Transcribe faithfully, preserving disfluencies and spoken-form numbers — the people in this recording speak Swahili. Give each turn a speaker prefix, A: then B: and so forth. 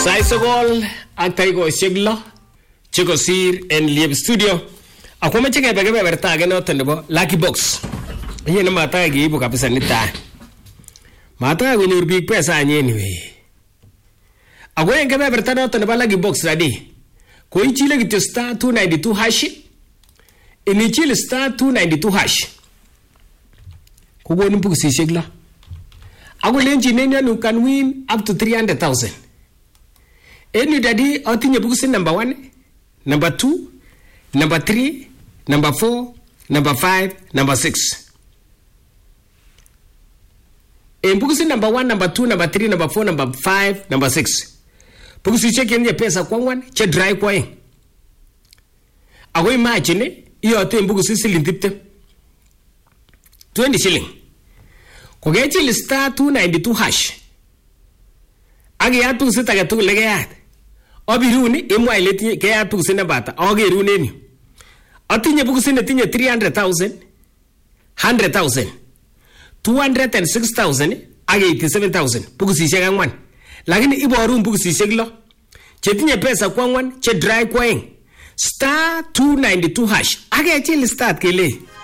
A: Saisogol ak taikoshek lo chekosir en Liep Studio. Ako meche kebeke beberta age noton nebo Lucky Box. Yene mataka kiibu kabisa nita. Mataka konyor biik pesa anyway. Ako en kebeberta noton nebo Lucky Box radi. Ko ichile kityo star two ninety-two hash. Inichile star two ninety-two hash. Kogonin bukisishek lo. Ako lenchi nene you can win up to three hundred thousand. Eni daddy atinye bukusi number one, number two, number three, number four, number five, number six. En bukusi number one, number two, number three, number four, number five, number six. Bukusi check yenye pesa kwa one, che dry kwa yin. Ako imagine, iyo ate bukusi siling tipte. twenty shilling. Kwa gechi star two ninety-two hash. Agi atu sita gatu legayat. Obiruni imwa ile ke atu sina bata. Ogeruni ni. Atinye bukusi ne tinye three hundred thousand, one hundred thousand, two hundred six thousand, agi eighty-seven thousand. Bukusi shek angwan. Lakini iboru bukusi shek lo. Che tinye pesa kwa angwan, che dry kwa ing. Star two ninety-two hash. Agi achili start kele.